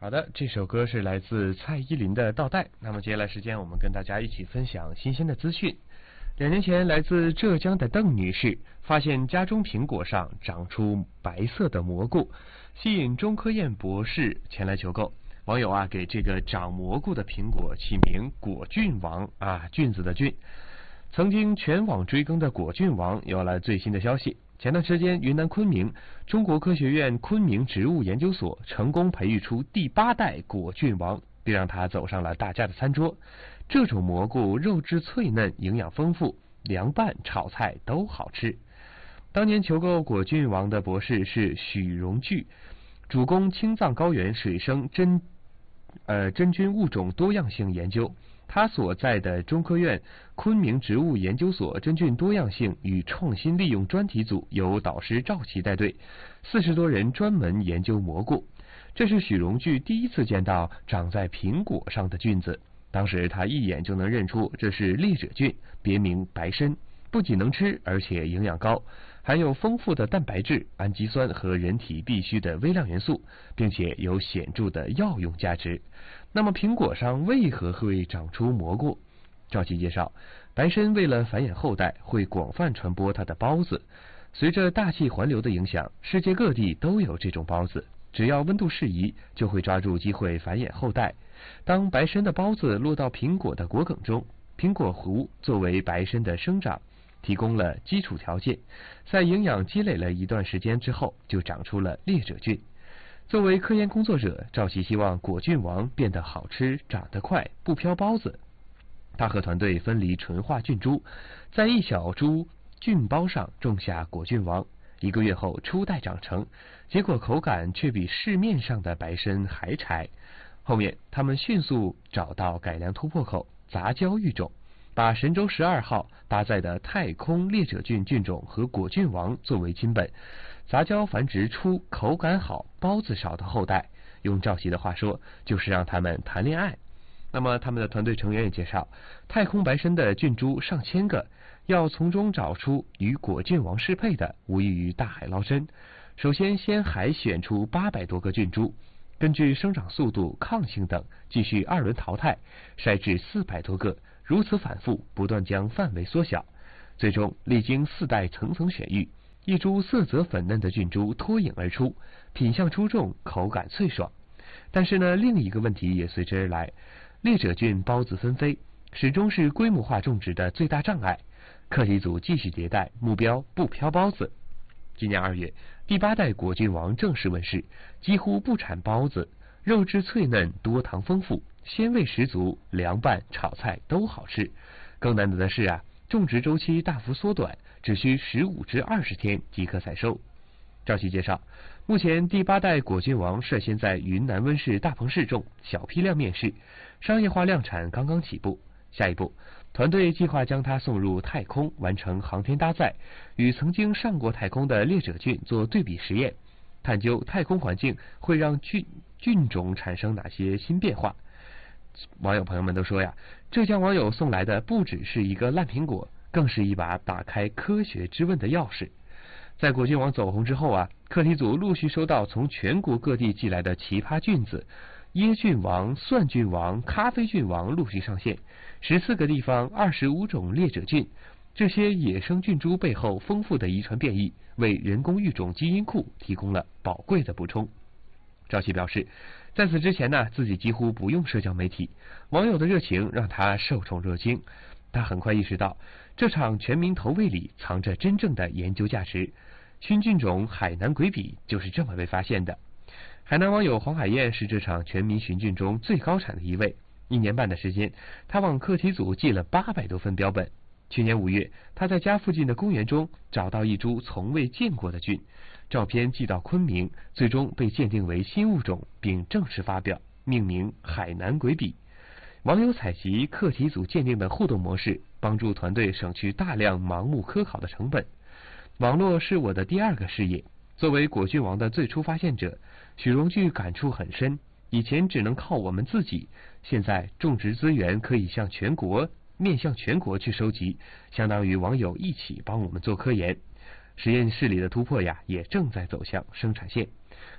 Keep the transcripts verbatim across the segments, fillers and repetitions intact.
好的，这首歌是来自蔡依林的《倒带》。那么接下来时间，我们跟大家一起分享新鲜的资讯。两年前，来自浙江的邓女士发现家中苹果上长出白色的蘑菇，吸引中科院博士前来求购。网友啊给这个长蘑菇的苹果起名果郡王啊，菌子的菌。曾经全网追更的果郡王有了最新的消息。前段时间，云南昆明中国科学院昆明植物研究所成功培育出第八代果郡王，并让它走上了大家的餐桌。这种蘑菇肉质脆嫩，营养丰富，凉拌、炒菜都好吃。当年求购果郡王的博士是许荣巨，主攻青藏高原水生真呃真菌物种多样性研究。他所在的中科院昆明植物研究所真菌多样性与创新利用专题组由导师赵琦带队，四十多人专门研究蘑菇。这是许荣巨第一次见到长在苹果上的菌子，当时他一眼就能认出这是裂褶菌，别名白参，不仅能吃，而且营养高，含有丰富的蛋白质、氨基酸和人体必需的微量元素，并且有显著的药用价值。那么苹果上为何会长出蘑菇？赵琦介绍，白参为了繁衍后代，会广泛传播它的孢子。随着大气环流的影响，世界各地都有这种孢子，只要温度适宜，就会抓住机会繁衍后代。当白参的孢子落到苹果的果梗中，苹果核作为白参的生长提供了基础条件，在营养积累了一段时间之后，就长出了裂褶菌。作为科研工作者，赵琦希望果郡王变得好吃、长得快、不飘孢子。他和团队分离纯化菌株，在一小株菌孢上种下果郡王，一个月后初代长成，结果口感却比市面上的白参还柴。后面他们迅速找到改良突破口，杂交育种，把神舟十二号搭载的太空裂褶菌菌种和果郡王作为亲本，杂交繁殖出口感好、孢子少的后代。用赵琦的话说，就是让他们谈恋爱。那么他们的团队成员也介绍，太空白参的菌株上千个，要从中找出与果郡王适配的，无异于大海捞针。首先先海选出八百多个菌株，根据生长速度、抗性等继续二轮淘汰，筛至四百多个，如此反复，不断将范围缩小。最终历经四代层层选育，一株色泽粉嫩的菌株脱颖而出，品相出众，口感脆爽。但是呢，另一个问题也随之而来，裂褶菌孢子纷飞，始终是规模化种植的最大障碍。课题组继续迭代，目标不飘孢子。今年二月，第八代果郡王正式问世，几乎不产孢子，肉质脆嫩，多糖丰富，鲜味十足，凉拌、炒菜都好吃。更难得的是啊，种植周期大幅缩短，只需十五至二十天即可采收。赵琦介绍，目前第八代果郡王率先在云南温室大棚试种，小批量面世，商业化量产刚刚起步。下一步，团队计划将它送入太空，完成航天搭载，与曾经上过太空的裂褶菌做对比实验，探究太空环境会让菌菌种产生哪些新变化。网友朋友们都说呀，浙江网友送来的不只是一个烂苹果，更是一把打开科学之问的钥匙。在果郡王走红之后啊，课题组陆续收到从全国各地寄来的奇葩菌子，椰菌王、蒜菌王、咖啡菌王陆续上线，十四个地方二十五种裂褶菌。这些野生菌株背后丰富的遗传变异，为人工育种基因库提供了宝贵的补充。赵琦表示，在此之前呢，自己几乎不用社交媒体，网友的热情让他受宠若惊。他很快意识到，这场全民投喂里藏着真正的研究价值。新菌种海南鬼笔就是这么被发现的。海南网友黄海燕是这场全民寻菌中最高产的一位，一年半的时间，他往课题组寄了八百多份标本。去年五月，他在家附近的公园中找到一株从未见过的菌，照片寄到昆明，最终被鉴定为新物种，并正式发表，命名海南鬼笔。网友采集课题组鉴定的互动模式，帮助团队省去大量盲目科考的成本。网络是我的第二个事业。作为果郡王的最初发现者，许荣巨感触很深。以前只能靠我们自己，现在种植资源可以向全国面向全国去收集，相当于网友一起帮我们做科研。实验室里的突破呀，也正在走向生产线。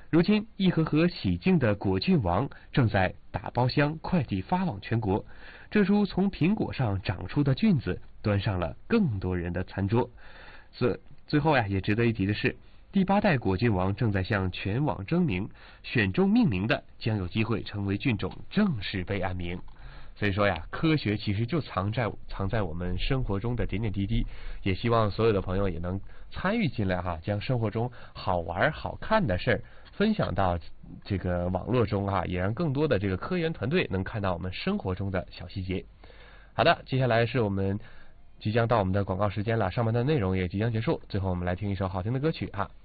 如今，一盒盒洗净的果郡王正在打包箱快递发往全国。这株从苹果上长出的菌子，端上了更多人的餐桌。最最后呀，也值得一提的是，第八代果郡王正在向全网征名，选中命名的将有机会成为菌种，正式被安名。所以说呀，科学其实就藏在藏在我们生活中的点点滴滴，也希望所有的朋友也能参与进来哈，将生活中好玩好看的事儿分享到这个网络中哈，也让更多的这个科研团队能看到我们生活中的小细节。好的，接下来是我们即将到我们的广告时间了，上半段内容也即将结束，最后我们来听一首好听的歌曲哈。